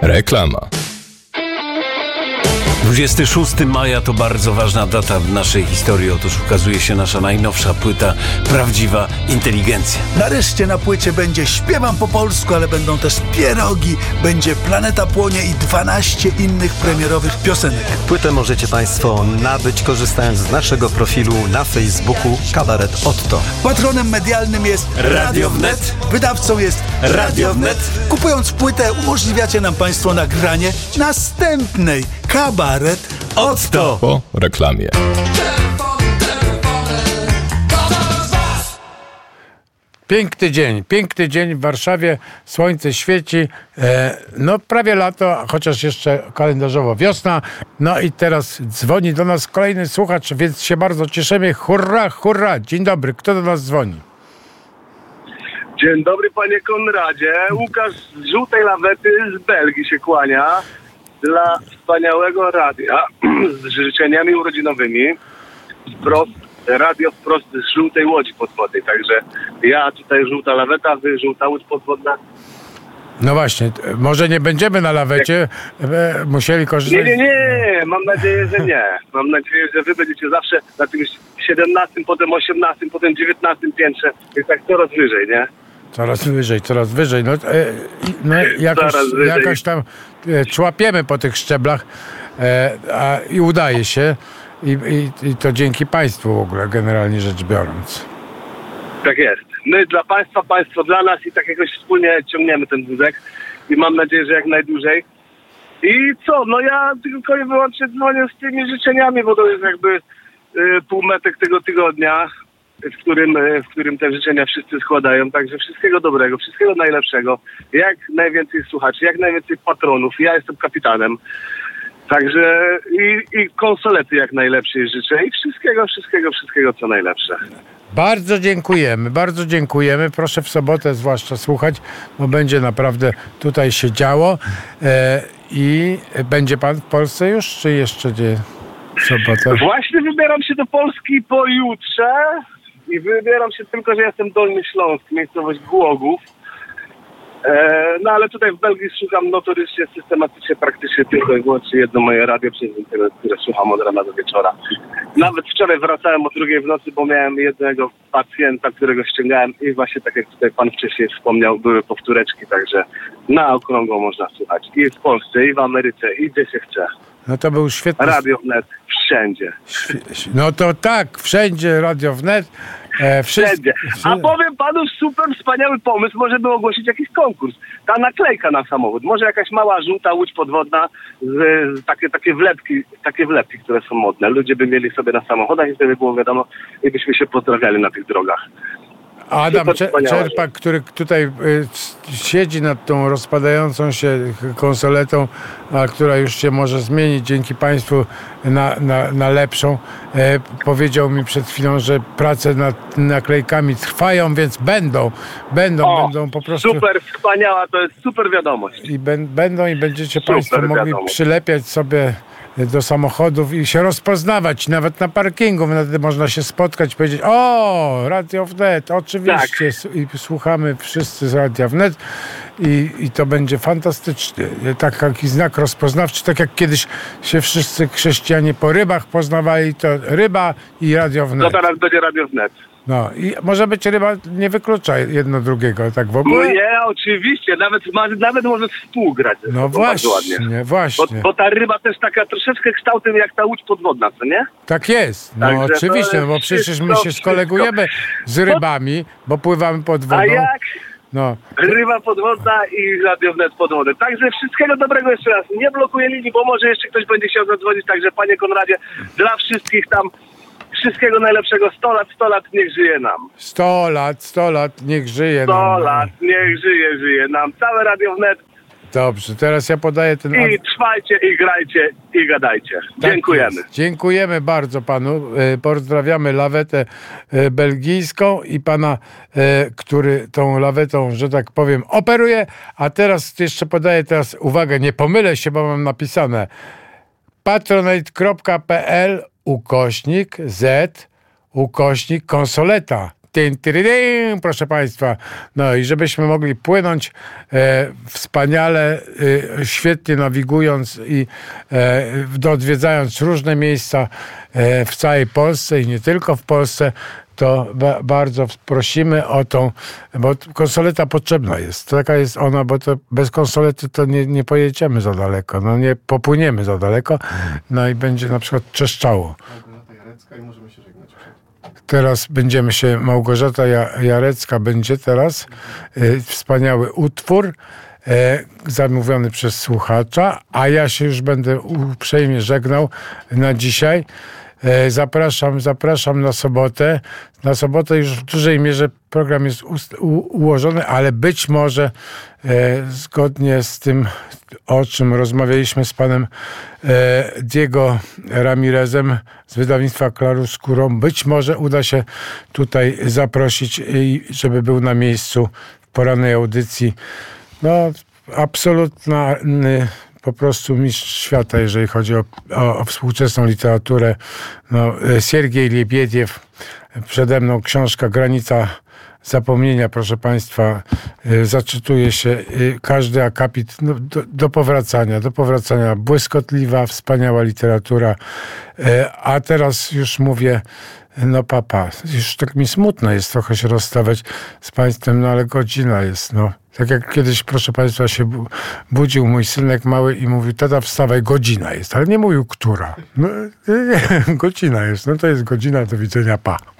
Reklama. 26 maja to bardzo ważna data w naszej historii. Otóż ukazuje się nasza najnowsza płyta Prawdziwa Inteligencja. Nareszcie na płycie będzie Śpiewam po polsku, ale będą też pierogi, będzie Planeta Płonie i 12 innych premierowych piosenek. Płytę możecie Państwo nabyć korzystając z naszego profilu na Facebooku Kabaret Otto. Patronem medialnym jest Radio Wnet. Wydawcą jest Radio Wnet. Kupując płytę umożliwiacie nam Państwo nagranie następnej Kabaret Otto. Po reklamie. Piękny dzień w Warszawie, słońce świeci, no prawie lato, chociaż jeszcze kalendarzowo wiosna. No i teraz dzwoni do nas kolejny słuchacz, więc się bardzo cieszymy. Hurra, hurra! Dzień dobry, kto do nas dzwoni? Dzień dobry, panie Konradzie. Łukasz z Żółtej Lawety z Belgii się kłania dla wspaniałego radia z życzeniami urodzinowymi. Radio wprost z Żółtej Łodzi Podwodnej. Także ja tutaj Żółta Laweta, wy Żółta Łódź Podwodna. No właśnie, może nie będziemy na lawecie musieli korzystać... Nie, mam nadzieję, że nie. Mam nadzieję, że wy będziecie zawsze na tym 17, potem 18, potem 19 piętrze. Jest tak coraz wyżej, nie? Coraz wyżej. No jakoś tam człapiemy po tych szczeblach i udaje się. I to dzięki państwu w ogóle, generalnie rzecz biorąc. Tak jest. My dla państwa, państwo dla nas i tak jakoś wspólnie ciągniemy ten wózek i mam nadzieję, że jak najdłużej. I co? No ja tylko i wyłącznie dzwonię z tymi życzeniami, bo to jest jakby półmetek tego tygodnia, w którym te życzenia wszyscy składają. Także wszystkiego dobrego, wszystkiego najlepszego. Jak najwięcej słuchaczy, jak najwięcej patronów. Ja jestem kapitanem. Także i konsolety jak najlepszej życzę i wszystkiego co najlepsze. Bardzo dziękujemy. Proszę w sobotę zwłaszcza słuchać, bo będzie naprawdę tutaj się działo. I będzie pan w Polsce już, czy jeszcze nie w sobotę? Właśnie wybieram się do Polski pojutrze i wybieram się tylko, że jestem Dolny Śląsk, miejscowość Głogów. No ale tutaj w Belgii słucham notorycznie, systematycznie, praktycznie tylko i wyłącznie jedno moje radio przez internet, które słucham od rana do wieczora. Nawet wczoraj wracałem o 2:00 w nocy, bo miałem jednego pacjenta, którego ściągałem i właśnie tak jak tutaj pan wcześniej wspomniał, były powtóreczki, także na okrągło można słuchać. I w Polsce, i w Ameryce, i gdzie się chce. No to był świetny... Radio Wnet wszędzie. No to tak, wszędzie Radio Wnet. Wszędzie. A powiem panu, super wspaniały pomysł, może by ogłosić jakiś konkurs. Ta naklejka na samochód, może jakaś mała żółta łódź podwodna, takie wlepki, które są modne. Ludzie by mieli sobie na samochodach i wtedy było wiadomo, i byśmy się pozdrawiali na tych drogach. Adam Czerpak, który tutaj siedzi nad tą rozpadającą się konsoletą, a która już się może zmienić dzięki państwu na lepszą, powiedział mi przed chwilą, że prace nad naklejkami trwają, więc będą po prostu... Super, wspaniała, to jest super wiadomość. I będą i będziecie państwo mogli przylepiać sobie do samochodów i się rozpoznawać. Nawet na parkingu wtedy można się spotkać i powiedzieć: o, Radio Wnet, oczywiście. Tak. I słuchamy wszyscy z Radia Wnet i to będzie fantastycznie. Taki znak rozpoznawczy, tak jak kiedyś się wszyscy chrześcijanie po rybach poznawali, to ryba i Radio Wnet. No teraz będzie Radio Wnet. No i może być ryba, nie wyklucza jedno drugiego, tak w ogóle? No nie, oczywiście, nawet może współgrać. No właśnie. Bo ta ryba też taka troszeczkę kształtem jak ta łódź podwodna, co nie? Tak jest, no także oczywiście, bo przecież my się skolegujemy z rybami, bo pływamy pod wodą. A jak? No. Ryba podwodna i Radio Wnet podwodne. Także wszystkiego dobrego jeszcze raz. Nie blokuję linii, bo może jeszcze ktoś będzie chciał zadzwonić, także panie Konradzie, dla wszystkich tam wszystkiego najlepszego. 100 lat, niech żyje nam. 100 lat, niech żyje nam. 100 lat, niech żyje nam. Całe Radio Wnet. Dobrze, teraz ja podaję ten... I trwajcie, i grajcie, i gadajcie. Tak, dziękujemy. Jest. Dziękujemy bardzo panu. Pozdrawiamy lawetę belgijską i pana, który tą lawetą, że tak powiem, operuje. A teraz jeszcze podaję, uwaga, nie pomylę się, bo mam napisane patronite.pl /z/konsoleta. proszę Państwa. No i żebyśmy mogli płynąć wspaniale, świetnie nawigując i odwiedzając różne miejsca w całej Polsce i nie tylko w Polsce, to bardzo prosimy o tą, bo konsoleta potrzebna jest. Taka jest ona, bo to bez konsolety to nie pojedziemy za daleko, no nie popłyniemy za daleko, no i będzie na przykład trzeszczało. Teraz będziemy się, Małgorzata Jarecka będzie teraz, wspaniały utwór, zamówiony przez słuchacza, a ja się już będę uprzejmie żegnał na dzisiaj. Zapraszam na sobotę. Na sobotę już w dużej mierze program jest ułożony, ale być może zgodnie z tym, o czym rozmawialiśmy z panem Diego Ramirezem z wydawnictwa Claroscuro, być może uda się tutaj zaprosić, żeby był na miejscu w porannej audycji. No, absolutny po prostu mistrz świata, jeżeli chodzi o współczesną literaturę. No, Siergiej Lebiediew, przede mną książka Granica Zapomnienia, proszę Państwa, zaczytuje się każdy akapit do powracania. Błyskotliwa, wspaniała literatura. A teraz już mówię, no papa, już tak mi smutno jest trochę się rozstawać z Państwem, no ale godzina jest, no. Tak jak kiedyś, proszę Państwa, się budził mój synek mały i mówił, tata wstawaj, godzina jest, ale nie mówił która. No, godzina jest, no to jest godzina, do widzenia, pa.